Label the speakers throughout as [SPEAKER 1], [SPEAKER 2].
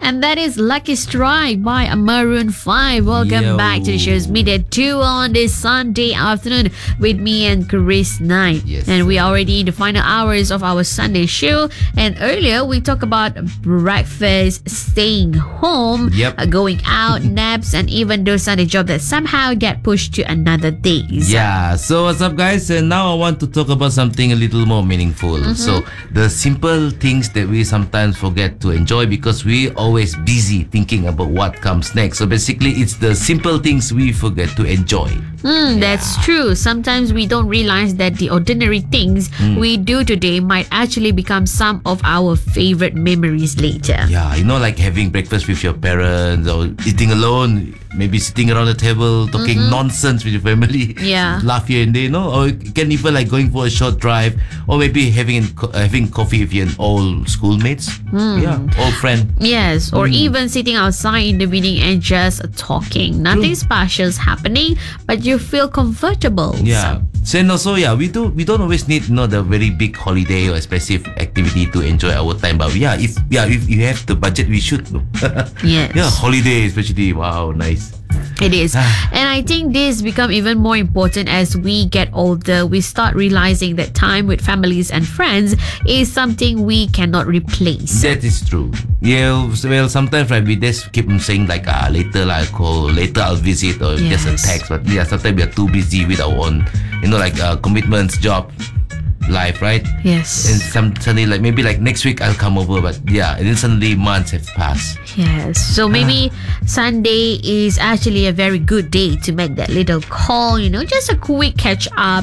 [SPEAKER 1] And that is Lucky Strike by Maroon 5. Welcome back to the show's Midday 2 on this Sunday afternoon with me and Chris Knight.
[SPEAKER 2] Yes,
[SPEAKER 1] and we are already in the final hours of our Sunday show. And earlier we talked about breakfast, staying home, going out, naps, and even those Sunday jobs that somehow get pushed to another day.
[SPEAKER 2] Yeah, so what's up, guys? And now I want to talk about something a little more meaningful. So the simple things that we sometimes forget to enjoy because we always busy thinking about what comes next. So basically, it's the simple things we forget to enjoy.
[SPEAKER 1] That's true. Sometimes we don't realize that the ordinary things we do today might actually become some of our favorite memories later.
[SPEAKER 2] Yeah, you know, like having breakfast with your parents or eating alone, maybe sitting around the table talking nonsense with your family.
[SPEAKER 1] Yeah.
[SPEAKER 2] Laugh here and there, you know, or you can even like going for a short drive or maybe having coffee with your old schoolmates. Yeah, old friend.
[SPEAKER 1] Yes, or even sitting outside in the evening and just talking. Nothing special is happening, but you feel comfortable.
[SPEAKER 2] Yeah. So, and also, we don't always need, the very big holiday or expensive activity to enjoy our time. But if you have the budget, we should.
[SPEAKER 1] Yes.
[SPEAKER 2] Yeah, holiday especially. Wow, nice.
[SPEAKER 1] It is. And I think this become even more important as we get older. We start realizing that time with families and friends is something we cannot replace.
[SPEAKER 2] That is true. Yeah, well, sometimes we just keep on saying like, later I'll call, later I'll visit, or just a text. But sometimes we are too busy with our own, commitments, job, life, right?
[SPEAKER 1] Yes.
[SPEAKER 2] And suddenly, like maybe like next week I'll come over, but and then suddenly months have passed.
[SPEAKER 1] Yes. So maybe Sunday is actually a very good day to make that little call, just a quick catch up,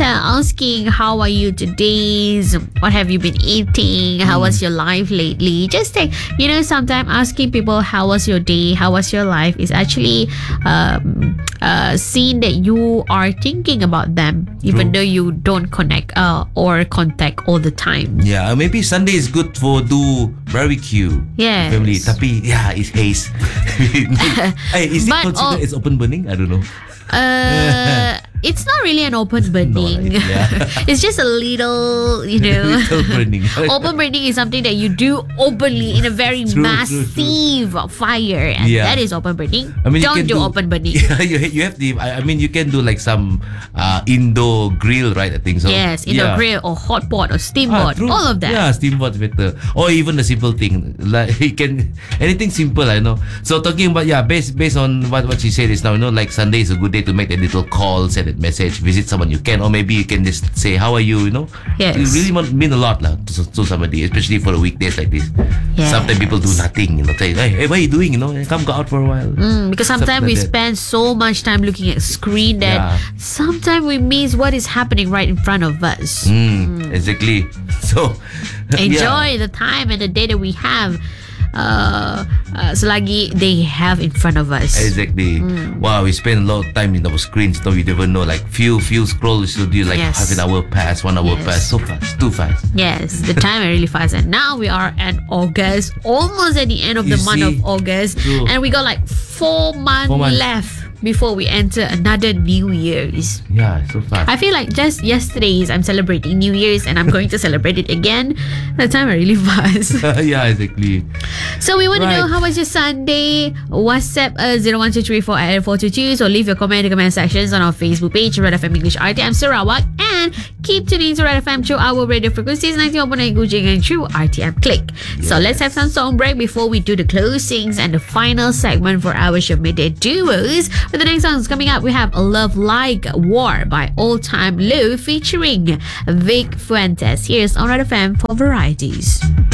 [SPEAKER 1] asking how are you today, what have you been eating, how was your life lately. Just take, sometimes asking people how was your day, how was your life is actually seeing that you are thinking about them, even though you don't connect or contact all the time.
[SPEAKER 2] Yeah, maybe Sunday is good for do barbecue.
[SPEAKER 1] Yes.
[SPEAKER 2] Family. Tapi, it's haze. Hey, is it considered as open burning? I don't know.
[SPEAKER 1] It's not really an open burning. It's just a little,
[SPEAKER 2] little burning.
[SPEAKER 1] Open burning is something that you do openly in a very massive fire, and that is open burning.
[SPEAKER 2] I mean,
[SPEAKER 1] don't do open burning.
[SPEAKER 2] Yeah, you have the. I mean, you can do like some indoor grill, right? I think so.
[SPEAKER 1] Yes, indoor grill or hot pot or steam pot, all of that.
[SPEAKER 2] Yeah, steam pot better, or even a simple thing like you can anything simple. I know. So talking about based on what she said is now, like Sunday is a good day to make that little call, send that message, visit someone you can, or maybe you can just say how are you.
[SPEAKER 1] Yes.
[SPEAKER 2] It really mean a lot to somebody, especially for the weekdays like this.
[SPEAKER 1] Yes.
[SPEAKER 2] Sometimes people do nothing, say, hey, what are you doing? Come go out for a while.
[SPEAKER 1] Because sometimes we spend so much time looking at screen that sometimes we miss what is happening right in front of us.
[SPEAKER 2] Exactly. So
[SPEAKER 1] enjoy the time and the day that we have. Selagi they have in front of us.
[SPEAKER 2] Exactly. Wow, we spend a lot of time in our screens, so we never know. Like few scrolls, so do like half an hour pass, 1 hour pass, so fast, too fast.
[SPEAKER 1] Yes, the time is really fast, and now we are at August, almost at the end of the month of August, and we got like 4 months left before we enter another New Year's.
[SPEAKER 2] Yeah, so fast.
[SPEAKER 1] I feel like just yesterday I'm celebrating New Year's and I'm going to celebrate it again. The time is really fast.
[SPEAKER 2] Yeah, exactly.
[SPEAKER 1] So we want to know how was your Sunday. WhatsApp 01234 So leave your comment in the comment sections on our Facebook page, Red FM English RTM Sarawak, and keep tuning to Red FM through our radio frequencies 91.9 Gujing and through RTM Click. So let's have some song break before we do the closings and the final segment for our show Midday Duos. With the next songs coming up, we have Love Like War by Old Time Low featuring Vic Fuentes. Here's on Red FM for varieties.